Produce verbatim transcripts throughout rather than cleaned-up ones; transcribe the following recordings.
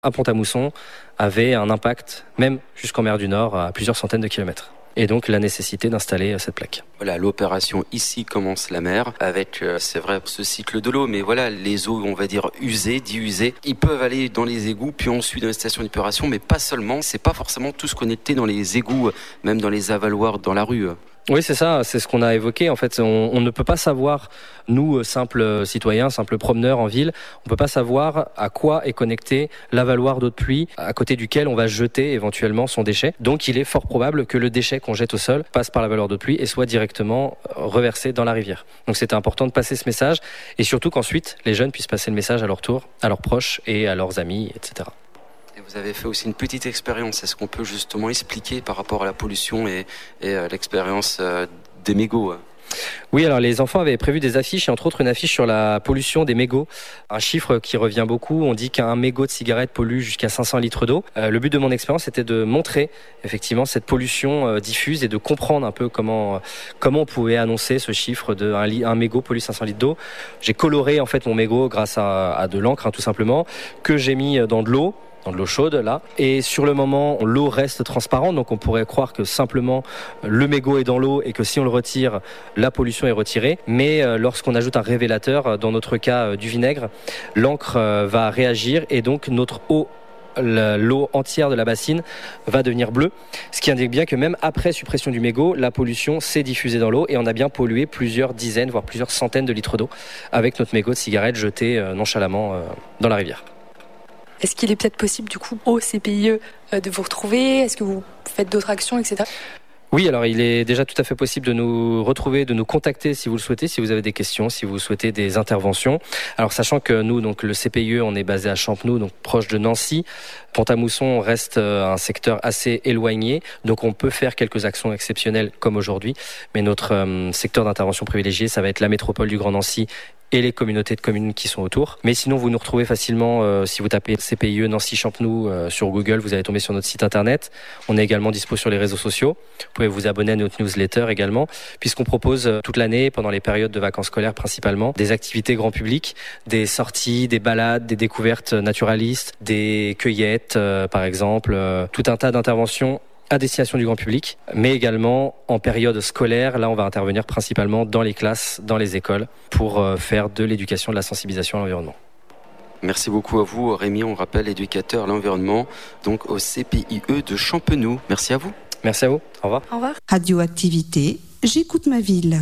à Pont-à-Mousson avait un impact, même jusqu'en mer du Nord, à plusieurs centaines de kilomètres. Et donc la nécessité d'installer cette plaque. Voilà, l'opération Ici commence la mer, avec, euh, c'est vrai, ce cycle de l'eau, mais voilà, les eaux, on va dire, usées, dit usées, ils peuvent aller dans les égouts, puis ensuite dans les stations d'épuration, mais pas seulement, c'est pas forcément tout ce connecté dans les égouts, même dans les avaloirs, dans la rue. Oui, c'est ça, c'est ce qu'on a évoqué. En fait, on, on ne peut pas savoir, nous, simples citoyens, simples promeneurs en ville, on ne peut pas savoir à quoi est connecté l'avaloir d'eau de pluie à côté duquel on va jeter éventuellement son déchet. Donc, il est fort probable que le déchet qu'on jette au sol passe par l'avaloir d'eau de pluie et soit directement reversé dans la rivière. Donc, c'était important de passer ce message et surtout qu'ensuite, les jeunes puissent passer le message à leur tour, à leurs proches et à leurs amis, et cetera. Vous avez fait aussi une petite expérience. Est-ce qu'on peut justement expliquer par rapport à la pollution et, et euh, l'expérience euh, des mégots? Oui, alors les enfants avaient prévu des affiches et entre autres une affiche sur la pollution des mégots. Un chiffre qui revient beaucoup, on dit qu'un mégot de cigarette pollue jusqu'à cinq cents litres d'eau. Euh, le but de mon expérience était de montrer effectivement cette pollution euh, diffuse et de comprendre un peu comment, euh, comment on pouvait annoncer ce chiffre de un, li- un mégot pollue cinq cents litres d'eau. J'ai coloré en fait mon mégot grâce à, à de l'encre hein, tout simplement, que j'ai mis dans de l'eau. dans de l'eau chaude là, et sur le moment l'eau reste transparente, donc on pourrait croire que simplement le mégot est dans l'eau et que si on le retire, la pollution est retirée, mais euh, lorsqu'on ajoute un révélateur, dans notre cas euh, du vinaigre, l'encre euh, va réagir et donc notre eau l'eau entière de la bassine va devenir bleue, ce qui indique bien que même après suppression du mégot, la pollution s'est diffusée dans l'eau et on a bien pollué plusieurs dizaines, voire plusieurs centaines de litres d'eau avec notre mégot de cigarette jeté euh, nonchalamment euh, dans la rivière. Est-ce qu'il est peut-être possible, du coup, au C P I E, de vous retrouver? Est-ce que vous faites d'autres actions, et cetera? Oui, alors il est déjà tout à fait possible de nous retrouver, de nous contacter si vous le souhaitez, si vous avez des questions, si vous souhaitez des interventions. Alors sachant que nous, donc le C P I E, on est basé à Champenoux, donc proche de Nancy. Pont-à-Mousson reste un secteur assez éloigné, donc on peut faire quelques actions exceptionnelles comme aujourd'hui. Mais notre euh, secteur d'intervention privilégié, ça va être la métropole du Grand Nancy et les communautés de communes qui sont autour. Mais sinon, vous nous retrouvez facilement euh, si vous tapez C P I E Nancy Champenoux euh, sur Google, vous allez tomber sur notre site internet. On est également dispo sur les réseaux sociaux. Vous pouvez vous abonner à notre newsletter également, puisqu'on propose euh, toute l'année, pendant les périodes de vacances scolaires principalement, des activités grand public, des sorties, des balades, des découvertes naturalistes, des cueillettes euh, par exemple, euh, tout un tas d'interventions à destination du grand public, mais également en période scolaire. Là, on va intervenir principalement dans les classes, dans les écoles, pour faire de l'éducation, de la sensibilisation à l'environnement. Merci beaucoup à vous, Rémi. On rappelle, éducateur à l'environnement, donc au C P I E de Champenoux. Merci à vous. Merci à vous. Au revoir. Au revoir. Radioactivité, j'écoute ma ville.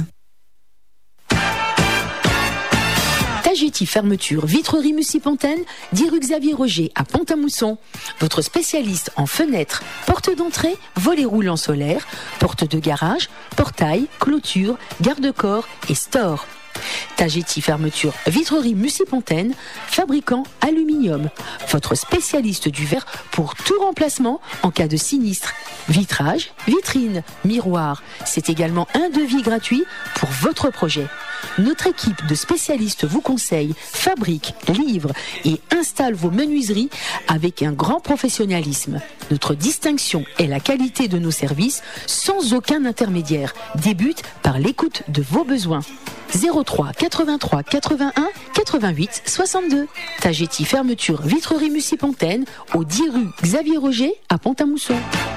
Tagetti Fermeture Vitrerie Mussy-Pontaine, dix rue Xavier Roger à Pont-à-Mousson. Votre spécialiste en fenêtres, portes d'entrée, volets roulants solaires, portes de garage, portail, clôture, garde-corps et store. Tagetti Fermeture Vitrerie Mussy-Pontaine, fabricant aluminium. Votre spécialiste du verre pour tout remplacement en cas de sinistre. Vitrage, vitrine, miroir. C'est également un devis gratuit pour votre projet. Notre équipe de spécialistes vous conseille, fabrique, livre et installe vos menuiseries avec un grand professionnalisme. Notre distinction est la qualité de nos services sans aucun intermédiaire. Débute par l'écoute de vos besoins. zéro trois quatre-vingt-trois quatre-vingt-un quatre-vingt-huit soixante-deux. Tagetti Fermeture Vitrerie Mussy-Pontaine au dix rue Xavier Roger à Pont-à-Mousson.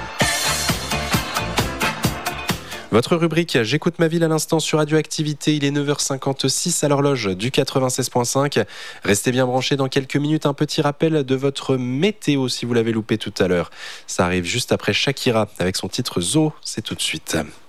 Votre rubrique « J'écoute ma ville » à l'instant sur Radioactivité. Il est neuf heures cinquante-six à l'horloge du quatre-vingt-seize virgule cinq. Restez bien branchés dans quelques minutes. Un petit rappel de votre météo si vous l'avez loupé tout à l'heure. Ça arrive juste après Shakira avec son titre « Zo ». C'est tout de suite.